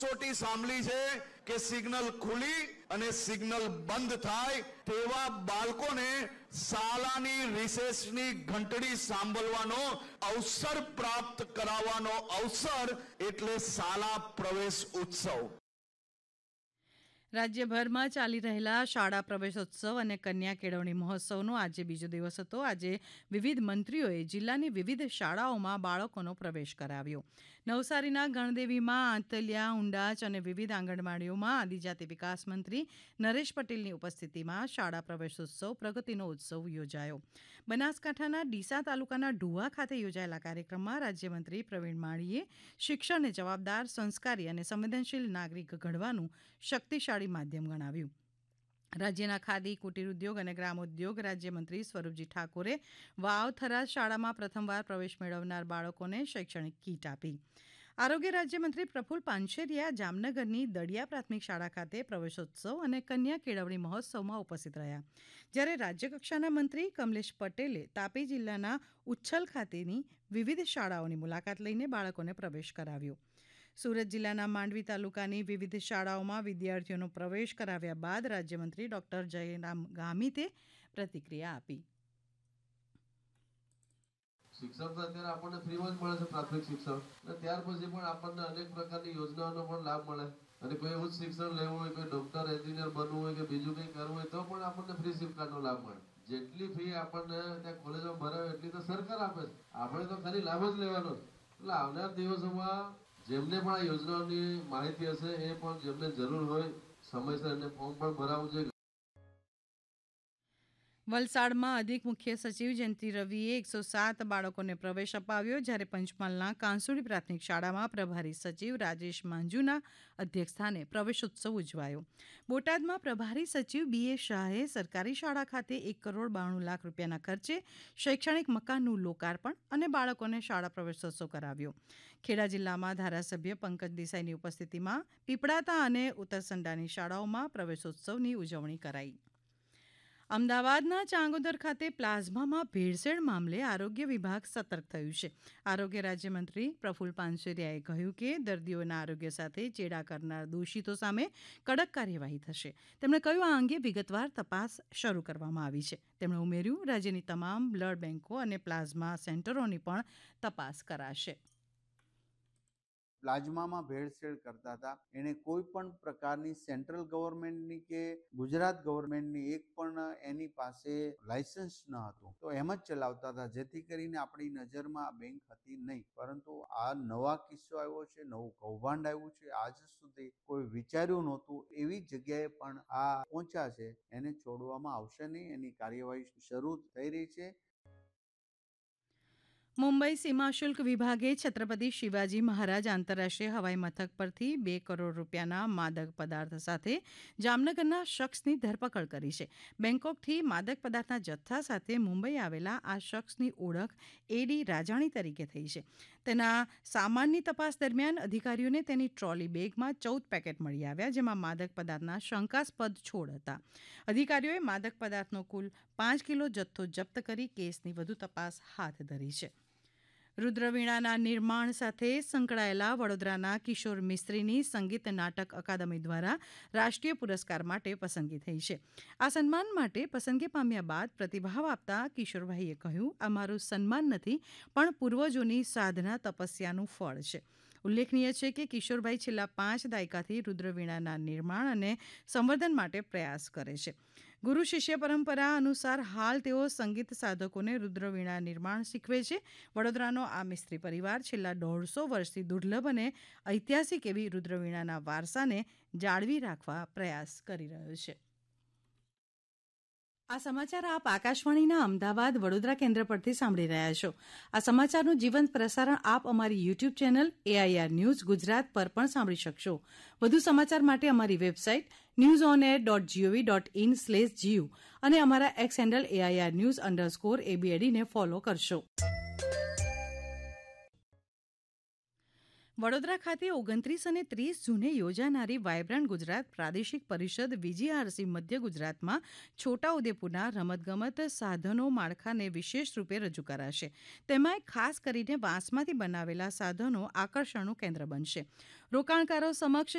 ચોટી સાંભળી છે કે સિગ્નલ ખુલી અને સિગ્નલ બંધ થાય તેવા બાળકોને શાળાની રિસેસની ઘંટડી સાંભળવાનો અવસર પ્રાપ્ત કરાવવાનો અવસર એટલે શાળા પ્રવેશ ઉત્સવ। રાજ્યભરમાં ચાલી રહેલા શાળા પ્રવેશોત્સવ અને કન્યા કેળવણી મહોત્સવનો આજે બીજો દિવસ હતો। આજે વિવિધ મંત્રીઓએ જિલ્લાની વિવિધ શાળાઓમાં બાળકોનો પ્રવેશ કરાવ્યો। નવસારીના ગણદેવીમાં, આંતલિયા, ઉંડાચ અને વિવિધ આંગણવાડીઓમાં આદિજાતિ વિકાસ મંત્રી નરેશ પટેલની ઉપસ્થિતિમાં શાળા પ્રવેશોત્સવ પ્રગતિનો ઉત્સવ યોજાયો। બનાસકાંઠાના ડીસા તાલુકાના ઢુવા ખાતે યોજાયેલા કાર્યક્રમમાં રાજ્યમંત્રી પ્રવીણ માળીએ શિક્ષણને જવાબદાર, સંસ્કારી અને સંવેદનશીલ નાગરિક ઘડવાનું શક્તિશાળી માધ્યમ ગણાવ્યું। રાજ્યના ખાદી, કુટીર ઉદ્યોગ અને ગ્રામોદ્યોગ રાજ્યમંત્રી સ્વરૂપજી ઠાકોરે વાવ થરાદ શાળામાં પ્રથમવાર પ્રવેશ મેળવનાર બાળકોને શૈક્ષણિક કીટ આપી। આરોગ્ય રાજ્યમંત્રી પ્રફુલ પાનછેરિયા જામનગરની દડિયા પ્રાથમિક શાળા ખાતે પ્રવેશોત્સવ અને કન્યા કેળવણી મહોત્સવમાં ઉપસ્થિત રહ્યા, જ્યારે રાજ્યકક્ષાના મંત્રી કમલેશ પટેલે તાપી જિલ્લાના ઉચ્છલ ખાતેની વિવિધ શાળાઓની મુલાકાત લઈને બાળકોને પ્રવેશ કરાવ્યો। સુરત જિલ્લાના માંડવી તાલુકાની વિવિધ શાળાઓમાં વિદ્યાર્થીઓનો પ્રવેશ કરાવ્યા બાદ રાજ્યમંત્રી ડોક્ટર જયરામ ગામિતે પ્રતિક્રિયા આપી। શિક્ષણ તો અત્યારે આપણને ફ્રીમાં જ મળે છે, પ્રાથમિક શિક્ષણ, અને ત્યાર પછી પણ આપણને અનેક પ્રકારની યોજનાઓનો પણ લાભ મળે, અને કોઈ ઉચ્ચ શિક્ષણ લેવું હોય, કોઈ ડોક્ટર, એન્જિનિયર બનવું હોય કે બીજું કંઈ કરવું હોય તો પણ આપણને ફ્રી સિમ કાર્ડનો લાભ મળે। જેટલી ફી આપણને ત્યાં કોલેજમાં ભરાવે એટલી તો સરકાર આપે છે, આપણે તો ખાલી લાભ જ લેવાનો। એટલે આવનાર દિવસોમાં જેમને પણ આ યોજનાઓની માહિતી હશે એ પણ જેમને જરૂર હોય સમયસર એને ફોર્મ પણ ભરાવવું જોઈએ। વલસાડમાં અધિક મુખ્ય સચિવ જયંતિ રવિએ 107 બાળકોને પ્રવેશ અપાવ્યો, જ્યારે પંચમહાલના કાંસુડી પ્રાથમિક શાળામાં પ્રભારી સચિવ રાજેશ માંજુના અધ્યક્ષસ્થાને પ્રવેશોત્સવ ઉજવાયો। બોટાદમાં પ્રભારી સચિવ બી.એ. શાહે સરકારી શાળા ખાતે 1,92 લાખ રૂપિયાના ખર્ચે શૈક્ષણિક મકાનનું લોકાર્પણ અને બાળકોને શાળા પ્રવેશોત્સવ કરાવ્યો। ખેડા જિલ્લામાં ધારાસભ્ય પંકજ દેસાઈની ઉપસ્થિતિમાં પીપળાતા અને ઉત્તરસંડાની શાળાઓમાં પ્રવેશોત્સવની ઉજવણી કરાઈ। અમદાવાદના ચાંગોદર ખાતે પ્લાઝમામાં ભેળસેળ મામલે આરોગ્ય વિભાગ સતર્ક થયું છે। આરોગ્ય રાજ્યમંત્રી પ્રફુલ પાનછેરિયાએ કહ્યું કે દર્દીઓના આરોગ્ય સાથે ચેડા કરનાર દોષિતો સામે કડક કાર્યવાહી થશે। તેમણે કહ્યું આ અંગે વિગતવાર તપાસ શરૂ કરવામાં આવી છે। તેમણે ઉમેર્યું રાજ્યની તમામ બ્લડ બેન્કો અને પ્લાઝમા સેન્ટરોની પણ તપાસ કરાશે। પ્લાઝમામાં ભેળસેળ કરતા હતા એને કોઈ પણ પ્રકારની સેન્ટ્રલ ગવર્મેન્ટની કે ગુજરાત ગવર્મેન્ટની એક પણ એની પાસે લાયસન્સ ન હતું, તો એમ જ ચલાવતા હતા, જેથી કરીને આપણી નજરમાં આ બેંક હતી નહીં। પરંતુ આ નવા કિસ્સો આવ્યો છે, નવું કૌભાંડ આવ્યું છે, આજ સુધી કોઈ વિચાર્યું નહોતું એવી જગ્યાએ પણ આ પહોંચ્યા છે, એને છોડવામાં આવશે નહીં, એની કાર્યવાહી શરૂ થઈ રહી છે। મુંબઈ સીમા શુલ્ક વિભાગે છત્રપતિ શિવાજી મહારાજ આંતરરાષ્ટ્રીય હવાઈ મથક પરથી 2 કરોડ રૂપિયાના માદક પદાર્થ સાથે જામનગરના શખ્સની ધરપકડ કરી છે। બેંકોકથી માદક પદાર્થના જથ્થા સાથે મુંબઈ આવેલા આ શખ્સની ઓળખ એડી રાજાણી તરીકે થઈ છે। તેના સામાનની તપાસ દરમિયાન અધિકારીઓને તેની ટ્રોલી બેગમાં 14 પેકેટ મળી આવ્યા, જેમાં માદક પદાર્થના શંકાસ્પદ છોડ હતા। અધિકારીઓએ માદક પદાર્થનો કુલ 5 કિલો જથ્થો જપ્ત કરી કેસની વધુ તપાસ હાથ ધરી છે। રુદ્રવીણાના નિર્માણ સાથે સંકળાયેલા વડોદરાના કિશોર મિસ્ત્રીની સંગીત નાટક અકાદમી દ્વારા રાષ્ટ્રીય પુરસ્કાર માટે પસંદગી થઈ છે। આ સન્માન માટે પસંદગી પામ્યા બાદ પ્રતિભાવ આપતા કિશોરભાઈએ કહ્યું, આ મારું સન્માન નથી પણ પૂર્વજોની સાધના તપસ્યાનું ફળ છે। ઉલ્લેખનીય છે કે કિશોરભાઈ છેલ્લા 5 દાયકાથી રુદ્રવીણાના નિર્માણ અને સંવર્ધન માટે પ્રયાસ કરે છે। ગુરુ શિષ્ય પરંપરા અનુસાર હાલ તેઓ સંગીત સાધકોને રુદ્રવીણા નિર્માણ શીખવે છે। વડોદરાનો આ મિસ્ત્રી પરિવાર છેલ્લા 150 વર્ષથી દુર્લભ અને ઐતિહાસિક એવી રુદ્રવીણાના વારસાને જાળવી રાખવા પ્રયાસ કરી રહ્યો છે। આ સમાચાર આપ આકાશવાણીના અમદાવાદ વડોદરા કેન્દ્ર પરથી સાંભળી રહ્યા છો। આ સમાચારનું જીવંત પ્રસારણ આપ અમારી YouTube channel AIR news Gujarat પર પણ સાંભળી શકશો। વધુ સમાચાર માટે અમારી વેબસાઇટ newsonair.gov.in/gu અને અમારા એક્સ હેન્ડલ AIR_news_ABAD ને ફોલો કરશો। વડોદરા ખાતે 29 અને 30 જૂને યોજાનારી વાયબ્રન્ટ ગુજરાત પ્રાદેશિક પરિષદ VGRC મધ્ય ગુજરાતમાં છોટાઉદેપુરના રમતગમત સાધનો માળખાને વિશેષ રૂપે રજૂ કરાશે। તેમાં ખાસ કરીને વાંસમાંથી બનાવેલા સાધનો આકર્ષણનું કેન્દ્ર બનશે। રોકાણકારો સમક્ષ